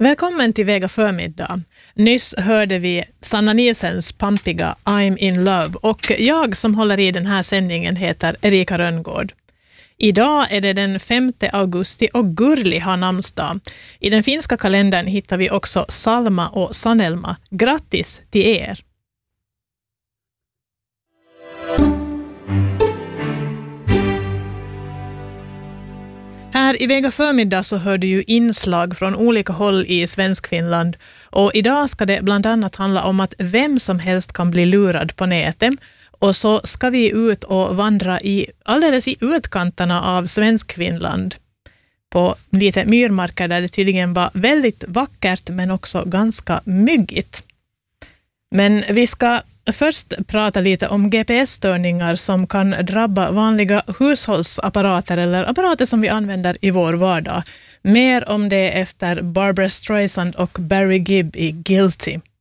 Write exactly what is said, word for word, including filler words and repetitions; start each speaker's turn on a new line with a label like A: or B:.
A: Välkommen till Vega förmiddag. Nyss hörde vi Sanna Nielsens pampiga I'm in love och jag som håller i den här sändningen heter Erika Rönngård. Idag är det den femte augusti och Gurli har namnsdag. I den finska kalendern hittar vi också Salma och Sanelma. Grattis till er! Här i Vega förmiddag så hör du ju inslag från olika håll i Svenskfinland och idag ska det bland annat handla om att vem som helst kan bli lurad på nätet och så ska vi ut och vandra i alldeles i utkanterna av Svenskfinland på lite myrmarker där det tydligen var väldigt vackert men också ganska myggigt. Men vi ska först prata lite om G P S-störningar som kan drabba vanliga hushållsapparater eller apparater som vi använder i vår vardag. Mer om det efter Barbra Streisand och Barry Gibb i Guilty.